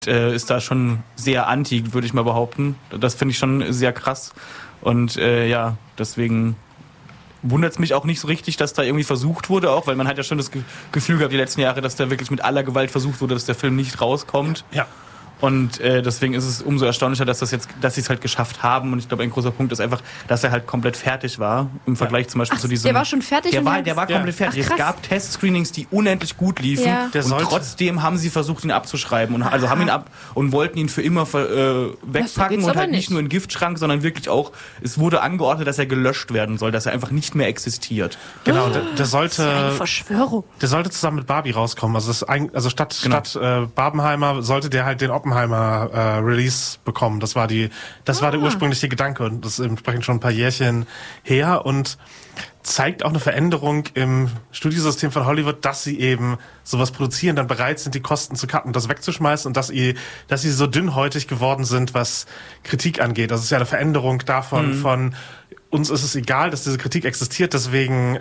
ist da schon sehr anti, würde ich mal behaupten. Das finde ich schon sehr krass. Und deswegen wundert es mich auch nicht so richtig, dass da irgendwie versucht wurde, auch weil man hat ja schon das Gefühl gehabt die letzten Jahre, dass da wirklich mit aller Gewalt versucht wurde, dass der Film nicht rauskommt. Ja. Und deswegen ist es umso erstaunlicher, dass sie es halt geschafft haben. Und ich glaube, ein großer Punkt ist einfach, dass er halt komplett fertig war. Im Vergleich zum Beispiel zu diesem... Der war schon fertig? Der war komplett fertig. Es gab Testscreenings, die unendlich gut liefen. Ja. Und trotzdem haben sie versucht, ihn abzuschreiben. Und haben ihn und wollten ihn für immer wegpacken. Und halt nicht nur in den Giftschrank, sondern wirklich auch, es wurde angeordnet, dass er gelöscht werden soll, dass er einfach nicht mehr existiert. Genau, der sollte... Das ist eine Verschwörung. Der sollte zusammen mit Barbie rauskommen. Statt Barbenheimer sollte der halt den Oppenheimer-Release bekommen. Das war der ursprüngliche Gedanke und das ist entsprechend schon ein paar Jährchen her und zeigt auch eine Veränderung im Studiosystem von Hollywood, dass sie eben sowas produzieren, dann bereit sind, die Kosten zu cutten, das wegzuschmeißen und dass sie so dünnhäutig geworden sind, was Kritik angeht. Das ist ja eine Veränderung davon, von uns ist es egal, dass diese Kritik existiert, deswegen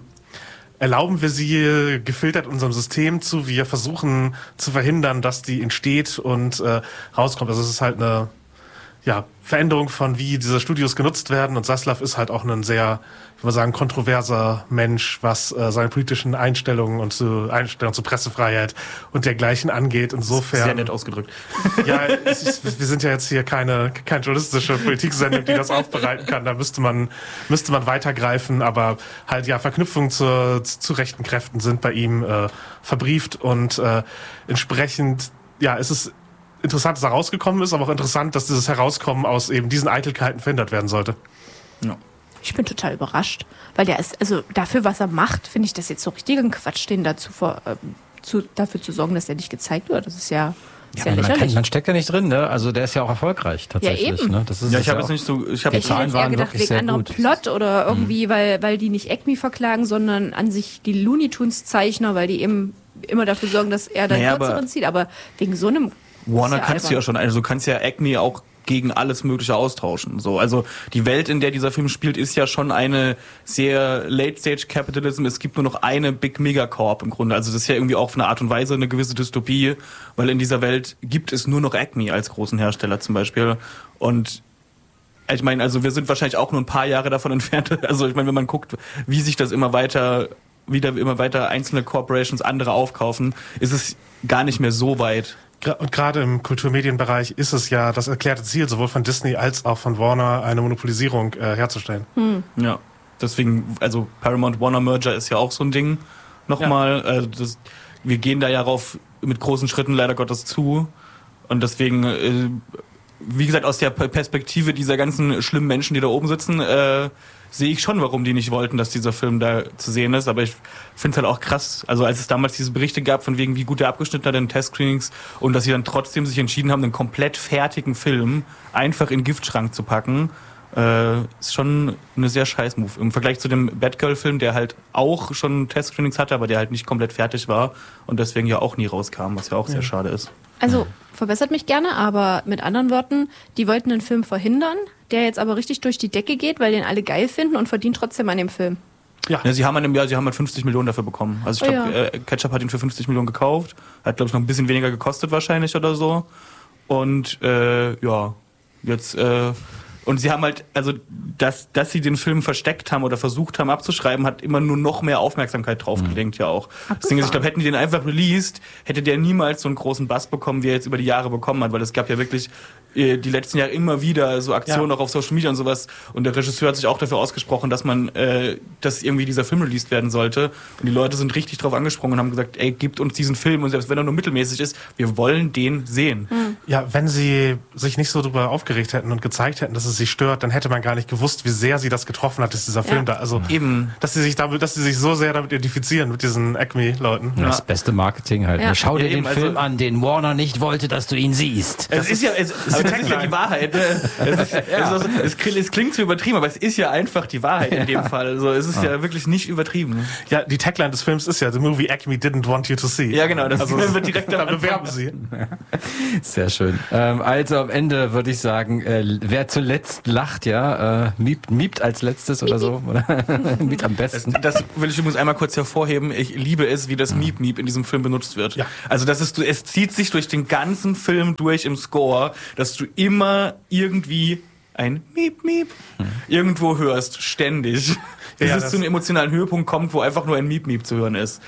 erlauben wir sie gefiltert unserem System zu. Wir versuchen zu verhindern, dass die entsteht und rauskommt. Also es ist halt eine Veränderung von, wie diese Studios genutzt werden. Und Zaslav ist halt auch ein sehr, ich würde sagen, kontroverser Mensch, was seine politischen Einstellungen und Einstellungen zur Pressefreiheit und dergleichen angeht. Insofern. Sehr nett ausgedrückt. Ja, wir sind ja jetzt hier keine journalistische Politiksendung, die das aufbereiten kann. Da müsste man weitergreifen. Aber halt, Verknüpfungen zu rechten Kräften sind bei ihm verbrieft und entsprechend, ist es interessant, dass er rausgekommen ist, aber auch interessant, dass dieses Herauskommen aus eben diesen Eitelkeiten verhindert werden sollte. Ja. Ich bin total überrascht, weil der ist, also dafür, was er macht, finde ich das jetzt so richtigen Quatsch, den dafür zu sorgen, dass der nicht gezeigt wird. Das ist ja lächerlich. Man steckt ja nicht drin, ne? Also der ist ja auch erfolgreich tatsächlich. Ja, eben. Ne? Das ist ich habe jetzt nicht so. Die Zahlen waren gedacht, wirklich wegen sehr anderem gut. Plot oder irgendwie, weil die nicht Acme verklagen, sondern an sich die Looney Tunes Zeichner, weil die eben immer dafür sorgen, dass er dann kürzeren zieht. Aber wegen so einem Warner kannst du ja schon, also du kannst ja Acme auch gegen alles Mögliche austauschen. So, also die Welt, in der dieser Film spielt, ist ja schon eine sehr Late-Stage-Capitalism. Es gibt nur noch eine Big Megacorp im Grunde. Also das ist ja irgendwie auch auf eine Art und Weise eine gewisse Dystopie, weil in dieser Welt gibt es nur noch Acme als großen Hersteller zum Beispiel. Und ich meine, also wir sind wahrscheinlich auch nur ein paar Jahre davon entfernt. Also ich meine, wenn man guckt, wie sich das immer weiter einzelne Corporations andere aufkaufen, ist es gar nicht mehr so weit. Und gerade im Kulturmedienbereich ist es ja das erklärte Ziel, sowohl von Disney als auch von Warner, eine Monopolisierung herzustellen. Ja, deswegen, also Paramount-Warner-Merger ist ja auch so ein Ding nochmal. Ja. Also wir gehen da ja rauf mit großen Schritten leider Gottes zu. Und deswegen, wie gesagt, aus der Perspektive dieser ganzen schlimmen Menschen, die da oben sitzen, sehe ich schon, warum die nicht wollten, dass dieser Film da zu sehen ist. Aber ich finde es halt auch krass. Also als es damals diese Berichte gab, von wegen, wie gut der abgeschnitten hat in Testscreenings und dass sie dann trotzdem sich entschieden haben, einen komplett fertigen Film einfach in den Giftschrank zu packen, ist schon eine sehr scheiß Move. Im Vergleich zu dem Batgirl-Film, der halt auch schon Testscreenings hatte, aber der halt nicht komplett fertig war und deswegen ja auch nie rauskam, was ja auch sehr schade ist. Also, verbessert mich gerne, aber mit anderen Worten, die wollten einen Film verhindern, der jetzt aber richtig durch die Decke geht, weil den alle geil finden und verdienen trotzdem an dem Film. Ja, sie haben halt 50 Millionen dafür bekommen. Also ich glaube, Ketchup hat ihn für 50 Millionen gekauft, hat glaube ich noch ein bisschen weniger gekostet wahrscheinlich oder so. Und jetzt und sie haben halt, also dass sie den Film versteckt haben oder versucht haben abzuschreiben, hat immer nur noch mehr Aufmerksamkeit drauf gelenkt, ja auch. Deswegen, ich glaube, hätten die den einfach released, hätte der niemals so einen großen Bass bekommen, wie er jetzt über die Jahre bekommen hat, weil es gab ja wirklich die letzten Jahre immer wieder so Aktionen auch auf Social Media und sowas. Und der Regisseur hat sich auch dafür ausgesprochen, dass dass irgendwie dieser Film released werden sollte. Und die Leute sind richtig drauf angesprungen und haben gesagt, ey, gebt uns diesen Film und selbst wenn er nur mittelmäßig ist, wir wollen den sehen. Ja, wenn sie sich nicht so drüber aufgeregt hätten und gezeigt hätten, dass es sie stört, dann hätte man gar nicht gewusst, wie sehr sie das getroffen hat, dass dieser Film da, also eben, dass sie sich so sehr damit identifizieren mit diesen Acme-Leuten. Ja. Das beste Marketing halt. Ja. Schau dir den Film an, den Warner nicht wollte, dass du ihn siehst. Es ist ja, Aber das ist ja die Wahrheit. Es klingt so übertrieben, aber es ist ja einfach die Wahrheit in dem Fall. Also es ist ja wirklich nicht übertrieben. Ja, die Tagline des Films ist ja The movie Acme didn't want you to see. Ja, genau. Das wird direkt da bewerben sie. Sehr schön. Also am Ende würde ich sagen, wer zuletzt lacht, miebt als letztes oder so. Oder miebt am besten. Das will ich übrigens einmal kurz hervorheben. Ich liebe es, wie das Miep in diesem Film benutzt wird. Ja. Also es zieht sich durch den ganzen Film durch im Score, dass du immer irgendwie ein Miep irgendwo hörst, ständig. Bis es zu einem emotionalen Höhepunkt kommt, wo einfach nur ein Miep zu hören ist.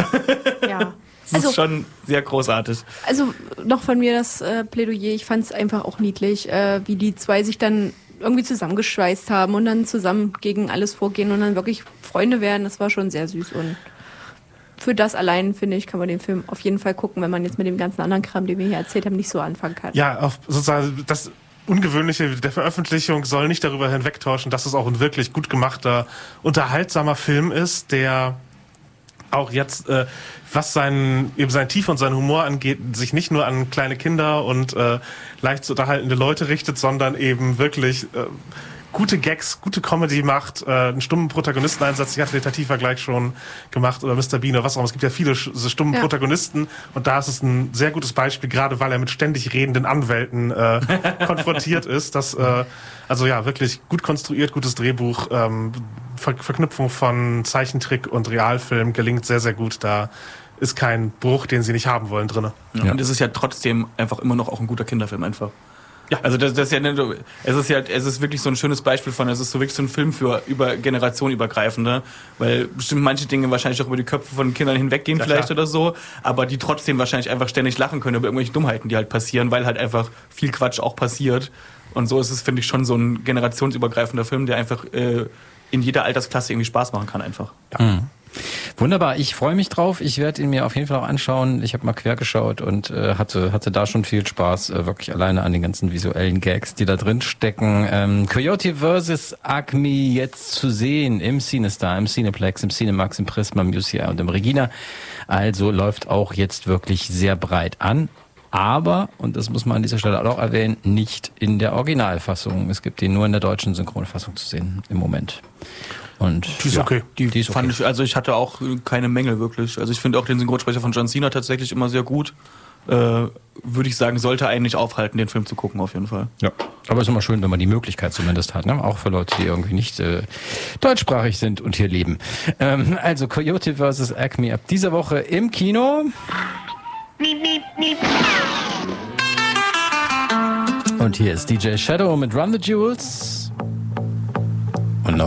Ja. Das ist schon sehr großartig. Also noch von mir das Plädoyer, ich fand es einfach auch niedlich, wie die zwei sich dann irgendwie zusammengeschweißt haben und dann zusammen gegen alles vorgehen und dann wirklich Freunde werden. Das war schon sehr süß und für das allein, finde ich, kann man den Film auf jeden Fall gucken, wenn man jetzt mit dem ganzen anderen Kram, den wir hier erzählt haben, nicht so anfangen kann. Ja, auch sozusagen das Ungewöhnliche der Veröffentlichung soll nicht darüber hinwegtäuschen, dass es auch ein wirklich gut gemachter, unterhaltsamer Film ist, der auch jetzt, was seinen Tief und seinen Humor angeht, sich nicht nur an kleine Kinder und leicht zu unterhaltende Leute richtet, sondern eben wirklich gute Gags, gute Comedy macht, einen stummen Protagonisteneinsatz, die hat Leta Tiefer gleich schon gemacht, oder Mr. Bean oder was auch immer. Es gibt ja viele so stummen Protagonisten und da ist es ein sehr gutes Beispiel, gerade weil er mit ständig redenden Anwälten konfrontiert ist. Das, also ja, wirklich gut konstruiert, gutes Drehbuch, Verknüpfung von Zeichentrick und Realfilm gelingt sehr, sehr gut. Da ist kein Bruch, den sie nicht haben wollen, drin. Ja. Und es ist ja trotzdem einfach immer noch auch ein guter Kinderfilm einfach. Ja, also das ist ja es ist wirklich so ein schönes Beispiel von, es ist so wirklich so ein Film für generationenübergreifende, weil bestimmt manche Dinge wahrscheinlich auch über die Köpfe von Kindern hinweggehen vielleicht oder so, aber die trotzdem wahrscheinlich einfach ständig lachen können über irgendwelche Dummheiten, die halt passieren, weil halt einfach viel Quatsch auch passiert. Und so ist es, finde ich, schon so ein generationsübergreifender Film, der einfach in jeder Altersklasse irgendwie Spaß machen kann einfach. Ja. Mhm. Wunderbar, ich freue mich drauf. Ich werde ihn mir auf jeden Fall auch anschauen. Ich habe mal quer geschaut und hatte da schon viel Spaß, wirklich alleine an den ganzen visuellen Gags, die da drin stecken. Coyote vs. Acme jetzt zu sehen im CineStar, im Cineplex, im Cinemax, im Prisma, im UCI und im Regina. Also läuft auch jetzt wirklich sehr breit an. Aber, und das muss man an dieser Stelle auch erwähnen, nicht in der Originalfassung. Es gibt ihn nur in der deutschen Synchronfassung zu sehen im Moment. Und die ist okay. Die ist okay. Ich hatte auch keine Mängel wirklich. Also ich finde auch den Synchronsprecher von John Cena tatsächlich immer sehr gut. Würde ich sagen, sollte einen nicht aufhalten, den Film zu gucken, auf jeden Fall. Ja, aber es ist immer schön, wenn man die Möglichkeit zumindest hat, ne? Auch für Leute, die irgendwie nicht deutschsprachig sind und hier leben. Also Coyote vs. Acme ab dieser Woche im Kino. Und hier ist DJ Shadow mit Run the Jewels.